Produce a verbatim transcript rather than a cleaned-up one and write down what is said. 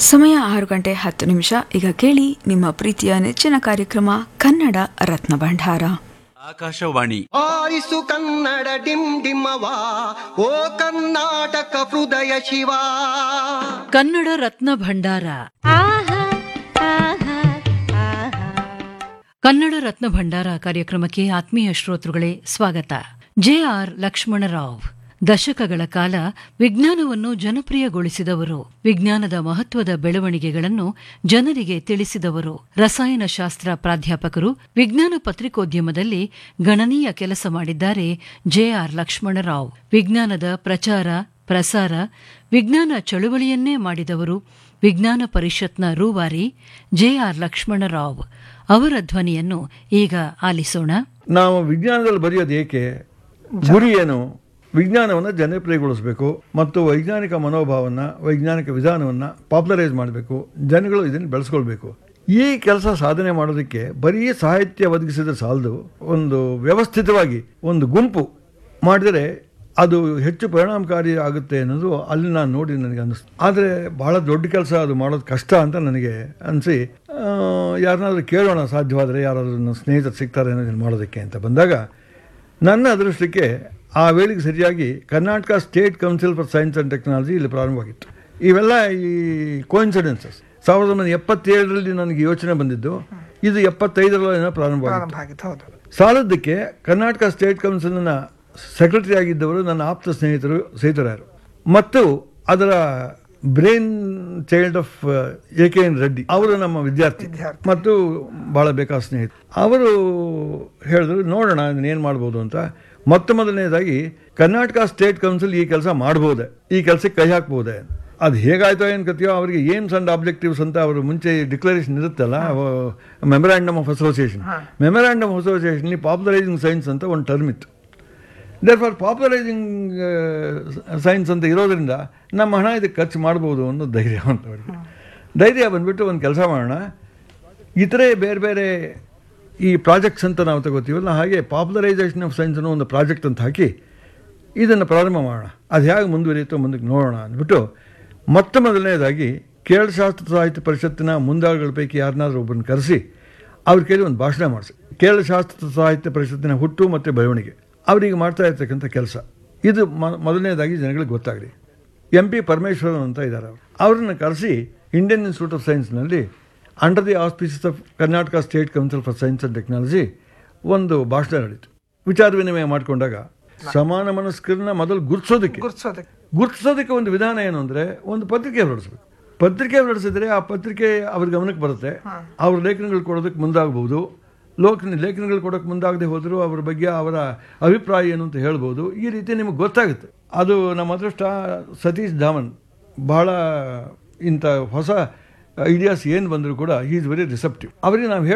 ಸಮಯ ಆರು ಗಂಟೆ ಹತ್ತು ನಿಮಿಷ. ಈಗ ಕೇಳಿ ನಿಮ್ಮ ಪ್ರೀತಿಯ ನೆಚ್ಚಿನ ಕಾರ್ಯಕ್ರಮ ಕನ್ನಡ ರತ್ನ ಭಂಡಾರ. ಆಕಾಶವಾಣಿ ಆರಿಸು ಕನ್ನಡ ಡಿಮ್ ಡಿಮ್ಮವಾ, ಓ ಕರ್ನಾಟಕ ಹೃದಯ ಶಿವ. ಕನ್ನಡ ರತ್ನ ಭಂಡಾರ. ಕನ್ನಡ ರತ್ನ ಭಂಡಾರ ಕಾರ್ಯಕ್ರಮಕ್ಕೆ ಆತ್ಮೀಯ ಶ್ರೋತೃಗಳೇ ಸ್ವಾಗತ. ಜೆ ಆರ್ ಲಕ್ಷ್ಮಣರಾವ್ ದಶಕಗಳ ಕಾಲ ವಿಜ್ಞಾನವನ್ನು ಜನಪ್ರಿಯಗೊಳಿಸಿದವರು, ವಿಜ್ಞಾನದ ಮಹತ್ವದ ಬೆಳವಣಿಗೆಗಳನ್ನು ಜನರಿಗೆ ತಿಳಿಸಿದವರು, ರಸಾಯನಶಾಸ್ತ್ರ ಪ್ರಾಧ್ಯಾಪಕರು, ವಿಜ್ಞಾನ ಪತ್ರಿಕೋದ್ಯಮದಲ್ಲಿ ಗಣನೀಯ ಕೆಲಸ ಮಾಡಿದ್ದಾರೆ ಜೆ ಆರ್ ಲಕ್ಷ್ಮಣರಾವ್. ವಿಜ್ಞಾನದ ಪ್ರಚಾರ ಪ್ರಸಾರ, ವಿಜ್ಞಾನ ಚಳುವಳಿಯನ್ನೇ ಮಾಡಿದವರು, ವಿಜ್ಞಾನ ಪರಿಷತ್ನ ರೂವಾರಿ ಜೆ ಆರ್ ಲಕ್ಷ್ಮಣರಾವ್. ಅವರ ಧ್ವನಿಯನ್ನು ಈಗ ಆಲಿಸೋಣ. ನಾವು ವಿಜ್ಞಾನದಲ್ಲಿ ಬರೆಯೋದು ಏಕೆ, ಗುರಿ ಏನು, ವಿಜ್ಞಾನವನ್ನು ಜನಪ್ರಿಯಗೊಳಿಸಬೇಕು ಮತ್ತು ವೈಜ್ಞಾನಿಕ ಮನೋಭಾವವನ್ನು, ವೈಜ್ಞಾನಿಕ ವಿಧಾನವನ್ನು ಪಾಪ್ಯುಲರೈಸ್ ಮಾಡಬೇಕು, ಜನಗಳು ಇದನ್ನು ಬೆಳೆಸ್ಕೊಳ್ಬೇಕು. ಈ ಕೆಲಸ ಸಾಧನೆ ಮಾಡೋದಕ್ಕೆ ಬರೀ ಸಾಹಿತ್ಯ ಒದಗಿಸಿದ್ರೆ ಸಾಲದು, ಒಂದು ವ್ಯವಸ್ಥಿತವಾಗಿ ಒಂದು ಗುಂಪು ಮಾಡಿದರೆ ಅದು ಹೆಚ್ಚು ಪರಿಣಾಮಕಾರಿ ಆಗುತ್ತೆ ಅನ್ನೋದು ಅಲ್ಲಿ ನಾನು ನೋಡಿ ನನಗೆ ಅನ್ನಿಸ್ತು. ಆದರೆ ಭಾಳ ದೊಡ್ಡ ಕೆಲಸ ಅದು ಮಾಡೋದು ಕಷ್ಟ ಅಂತ ನನಗೆ ಅನಿಸಿ, ಯಾರನ್ನಾದ್ರೂ ಕೇಳೋಣ ಸಾಧ್ಯವಾದರೆ, ಯಾರಾದರೂ ನನ್ನ ಸ್ನೇಹಿತರು ಸಿಗ್ತಾರೆ ಅನ್ನೋದನ್ನು ಮಾಡೋದಕ್ಕೆ ಅಂತ ಬಂದಾಗ ನನ್ನ ಅದೃಷ್ಟಕ್ಕೆ ಆ ವೇಳೆಗೆ ಸರಿಯಾಗಿ Karnataka state council for science and technology ಇಲ್ಲಿ ಪ್ರಾರಂಭವಾಗಿತ್ತು. ಇವೆಲ್ಲ ಈ ಕೋಇನ್ಸಿಡೆನ್ಸಸ್. ಸಾವಿರದ ಒಂಬೈನೂರ ಎಪ್ಪತ್ತೇಳರಲ್ಲಿ ನನಗೆ ಯೋಚನೆ ಬಂದಿದ್ದು, ಇದು ಎಪ್ಪತ್ತೈದರಲ್ಲೇ ಪ್ರಾರಂಭವಾಗಿತ್ತು. ಸಾಲದ್ದಕ್ಕೆ ಕರ್ನಾಟಕ ಸ್ಟೇಟ್ ಕೌನ್ಸಿಲ್ನ ಸೆಕ್ರೆಟರಿ ಆಗಿದ್ದವರು ನನ್ನ ಆಪ್ತ ಸ್ನೇಹಿತರು ಸೇತುರಾಯರು ಮತ್ತು ಅದರ brain child of A K N Reddy, ಅವರು ನಮ್ಮ ವಿದ್ಯಾರ್ಥಿ ಮತ್ತು ಭಾಳ ಬೇಕಾದ ಸ್ನೇಹಿತರು. ಅವರು ಹೇಳಿದ್ರು, ನೋಡೋಣ ಏನು ಮಾಡ್ಬೋದು ಅಂತ. ಮೊತ್ತ ಮೊದಲನೇದಾಗಿ ಕರ್ನಾಟಕ ಸ್ಟೇಟ್ ಕೌನ್ಸಿಲ್ ಈ ಕೆಲಸ ಮಾಡ್ಬೋದೆ, ಈ ಕೆಲಸಕ್ಕೆ ಕೈ ಹಾಕ್ಬೋದೆ. ಅದು ಹೇಗಾಯ್ತೋ ಏನು ಕಥೆಯೋ, ಅವರಿಗೆ ಏಮ್ಸ್ ಆ್ಯಂಡ್ ಆಬ್ಜೆಕ್ಟಿವ್ಸ್ ಅಂತ ಅವರು ಮುಂಚೆ ಡಿಕ್ಲರೇಷನ್ ಇರುತ್ತಲ್ಲ, memorandum of association. Memorandum of ಅಸೋಸಿಯೇಷನ್ಲಿ popularising science ಅಂತ ಒಂದು ಟರ್ಮ್ ಇತ್ತು. ದೇರ್ ಫಾರ್ ಪಾಪ್ಯುಲರೈಸಿಂಗ್ ಸೈನ್ಸ್ ಅಂತ ಇರೋದ್ರಿಂದ ನಮ್ಮ ಹಣ ಇದಕ್ಕೆ ಖರ್ಚು ಮಾಡ್ಬೋದು ಅನ್ನೋ ಧೈರ್ಯ ಅಂತವರಿಗೆ. ಧೈರ್ಯ ಬಂದುಬಿಟ್ಟು ಒಂದು ಕೆಲಸ ಮಾಡೋಣ, ಇತರೆ ಬೇರೆ ಬೇರೆ ಈ ಪ್ರಾಜೆಕ್ಟ್ಸ್ ಅಂತ ನಾವು ತಗೋತೀವಲ್ಲ, ಹಾಗೆ ಪಾಪ್ಯುಲರೈಸೇಷನ್ ಆಫ್ ಸೈನ್ಸ್ ಅನ್ನೋ ಒಂದು ಪ್ರಾಜೆಕ್ಟ್ ಅಂತ ಹಾಕಿ ಇದನ್ನು ಪ್ರಾರಂಭ ಮಾಡೋಣ, ಅದು ಹೇಗೆ ಮುಂದುವರಿಯುತ್ತೋ ಮುಂದಕ್ಕೆ ನೋಡೋಣ ಅಂದ್ಬಿಟ್ಟು ಮೊತ್ತ ಮೊದಲನೇದಾಗಿ ಕೇರಳ ಶಾಸ್ತ್ರ ಸಾಹಿತ್ಯ ಪರಿಷತ್ತಿನ ಮುಂದಾಳುಗಳ ಪೈಕಿ ಯಾರನ್ನಾದ್ರೂ ಒಬ್ಬರನ್ನು ಕರೆಸಿ ಅವ್ರ ಕೈಲಿ ಒಂದು ಭಾಷಣ ಮಾಡಿಸಿ, ಕೇರಳ ಶಾಸ್ತ್ರ ಸಾಹಿತ್ಯ ಪರಿಷತ್ತಿನ ಹುಟ್ಟು ಮತ್ತು ಬೆಳವಣಿಗೆ ಅವರಿಗೆ ಮಾಡ್ತಾ ಇರ್ತಕ್ಕಂಥ ಕೆಲಸ ಇದು ಮೊದಲನೇದಾಗಿ ಜನಗಳಿಗೆ ಗೊತ್ತಾಗಲಿ. ಎಂ ಪಿ ಪರಮೇಶ್ವರನ್ ಅಂತ ಇದ್ದಾರೆ, ಅವರು ಅವ್ರನ್ನ ಕರೆಸಿ Indian institute of ಸೈನ್ಸ್ನಲ್ಲಿ under the ಆಸ್ಪಿಸಸ್ of Karnataka state council for science and technology ಒಂದು ಭಾಷಣ ನಡೀತು. ವಿಚಾರ ವಿನಿಮಯ ಮಾಡಿಕೊಂಡಾಗ ಸಮಾನ ಮನಸ್ಕರನ್ನ ಮೊದಲು ಗುರುತಿಸೋದಕ್ಕೆ ಗುರುತಿಸೋದಕ್ಕೆ ಒಂದು ವಿಧಾನ ಏನು ಅಂದರೆ, ಒಂದು ಪತ್ರಿಕೆ ಹೊರಡಿಸ್ಬೇಕು. ಪತ್ರಿಕೆ ಹೊರಡಿಸಿದ್ರೆ ಆ ಪತ್ರಿಕೆ ಅವ್ರ ಗಮನಕ್ಕೆ ಬರುತ್ತೆ, ಅವ್ರ ಲೇಖನಗಳು ಕೊಡೋದಕ್ಕೆ ಮುಂದಾಗಬಹುದು. ಲೋಕ ಲೇಖನಗಳು ಕೊಡೋಕ್ಕೆ ಮುಂದಾಗದೆ ಹೋದರೂ ಅವ್ರ ಬಗ್ಗೆ ಅವರ ಅಭಿಪ್ರಾಯ ಏನು ಅಂತ ಹೇಳ್ಬೋದು. ಈ ರೀತಿ ನಿಮಗೆ ಗೊತ್ತಾಗುತ್ತೆ. ಅದು ನಮ್ಮ ಅದೃಷ್ಟ. ಸತೀಶ್ ಧಾಮನ್ ಭಾಳ ಇಂಥ ಹೊಸ ಐಡಿಯಾಸ್ ಏನು ಬಂದರೂ ಕೂಡ ಹಿ ಈಸ್ ವೆರಿ ರಿಸೆಪ್ಟಿವ್. ಅವರಿಗೆ ನಾವು